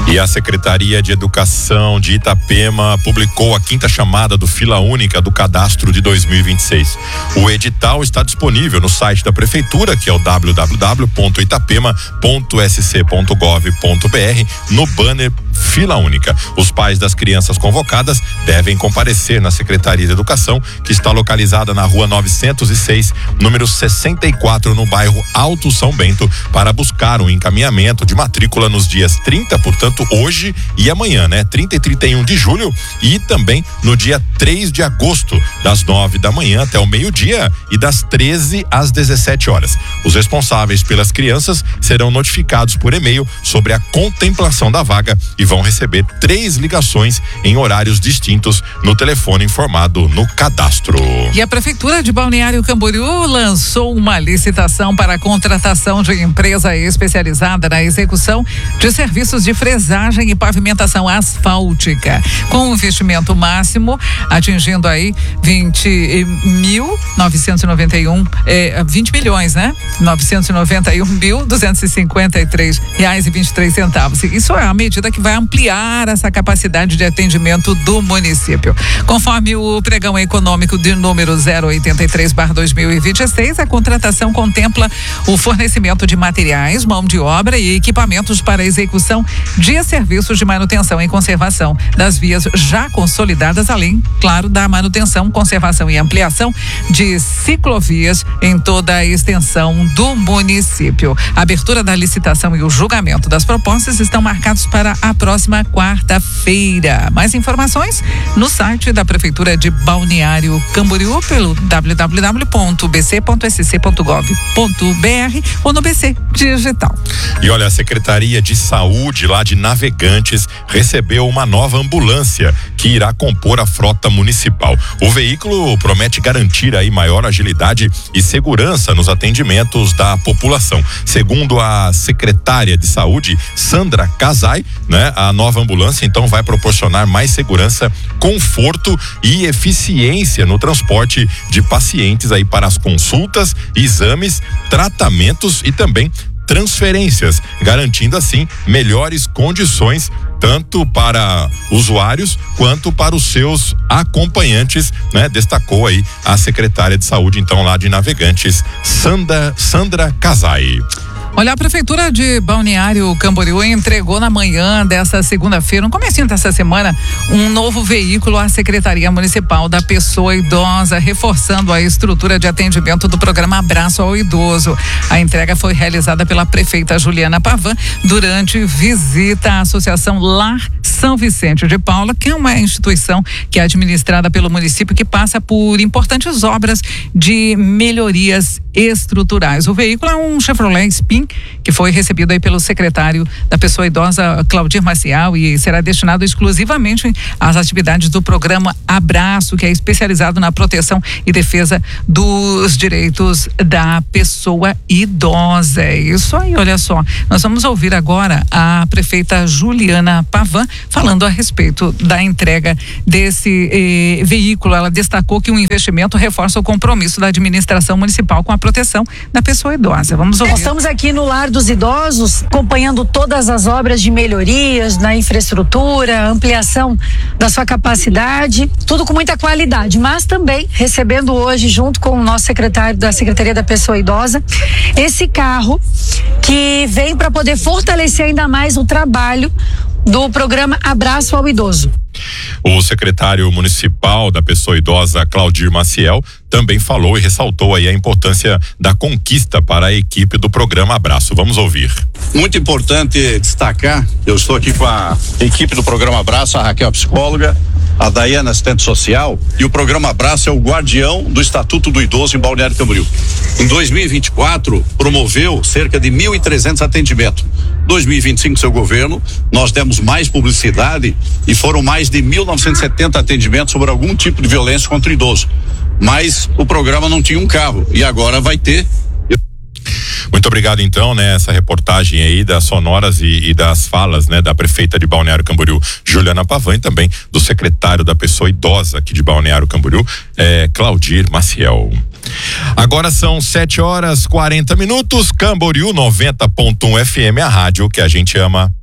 E a Secretaria de Educação de Itapema publicou a 5ª chamada do Fila Única do Cadastro de 2026. O edital está disponível no site da Prefeitura, que é o www.itapema.sc.gov.br, no banner Fila Única. Os pais das crianças convocadas devem comparecer na Secretaria de Educação, que está localizada na rua 906, número 64, no bairro Alto São Bento, para buscar um encaminhamento de matrícula nos dias 30, portanto, hoje e amanhã, né? 30 e 31 de julho e também no dia 3 de agosto, das 9 da manhã até o meio-dia e das 13 às 17 horas. Os responsáveis pelas crianças serão notificados por e-mail sobre a contemplação da vaga e vão receber 3 ligações em horários distintos no telefone informado no cadastro. E a Prefeitura de Balneário Camboriú lançou uma licitação para a contratação de empresa especializada na execução de serviços de fresagem e pavimentação asfáltica, com um investimento máximo atingindo aí 20 milhões, né? R$991.253,23. Isso é a medida que vai ampliar essa capacidade de atendimento do município. Conforme o pregão econômico de número 083/2026, a contratação contempla o fornecimento de materiais, mão de obra e equipamentos para execução de serviços de manutenção e conservação das vias já consolidadas, além, claro, da manutenção, conservação e ampliação de ciclovias em toda a extensão do município. A abertura da licitação e o julgamento das propostas estão marcados para a próxima quarta-feira. Mais informações no site da Prefeitura de Balneário Camboriú pelo www.bc.sc.gov.br ou no BC Digital. E olha, a Secretaria de Saúde lá de Navegantes recebeu uma nova ambulância que irá compor a frota municipal. O veículo promete garantir aí maior agilidade e segurança nos atendimentos da população. Segundo a secretária de Saúde, Sandra Casai, né? A nova ambulância então vai proporcionar mais segurança, conforto e eficiência no transporte de pacientes aí para as consultas, exames, tratamentos e também transferências, garantindo assim melhores condições tanto para usuários quanto para os seus acompanhantes, né? Destacou aí a secretária de Saúde então lá de Navegantes, Sandra Casai. Olha, a Prefeitura de Balneário Camboriú entregou na manhã dessa segunda-feira, no comecinho dessa semana, um novo veículo à Secretaria Municipal da Pessoa Idosa, reforçando a estrutura de atendimento do programa Abraço ao Idoso. A entrega foi realizada pela prefeita Juliana Pavan durante visita à Associação Lar São Vicente de Paula, que é uma instituição que é administrada pelo município que passa por importantes obras de melhorias estruturais. O veículo é um Chevrolet Spin, que foi recebido aí pelo secretário da Pessoa Idosa, Claudir Maciel, e será destinado exclusivamente às atividades do programa Abraço, que é especializado na proteção e defesa dos direitos da pessoa idosa. É isso aí, olha só. Nós vamos ouvir agora a prefeita Juliana Pavan falando a respeito da entrega desse veículo. Ela destacou que um investimento reforça o compromisso da administração municipal com a proteção da pessoa idosa. Vamos ouvir. Nós estamos aqui no Lar dos Idosos, acompanhando todas as obras de melhorias na infraestrutura, ampliação da sua capacidade, tudo com muita qualidade, mas também recebendo hoje, junto com o nosso secretário da Secretaria da Pessoa Idosa, esse carro que vem para poder fortalecer ainda mais o trabalho do programa Abraço ao Idoso. O secretário municipal da Pessoa Idosa, Claudir Maciel, também falou e ressaltou aí a importância da conquista para a equipe do programa Abraço. Vamos ouvir. Muito importante destacar, eu estou aqui com a equipe do programa Abraço, a Raquel, psicóloga, a Daiana, assistente social, e o programa Abraço é o guardião do Estatuto do Idoso em Balneário Camboriú. Em 2024, promoveu cerca de 1.300 atendimentos. 2025, seu governo, nós demos mais publicidade e foram mais de 1.970 atendimentos sobre algum tipo de violência contra o idoso. Mas o programa não tinha um carro e agora vai ter. Muito obrigado então, né? Essa reportagem aí das sonoras e das falas, né? Da prefeita de Balneário Camboriú, Juliana Pavan, e também do secretário da Pessoa Idosa aqui de Balneário Camboriú, Claudir Maciel. Agora são 7h40, Camboriú 90.1 FM, a rádio que a gente ama.